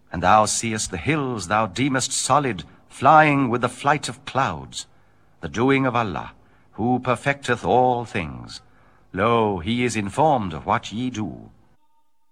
And thou seest the hills thou deemest solid, flying with the flight of clouds, the doing of Allah, who perfecteth all things. Lo, he is informed of what ye do.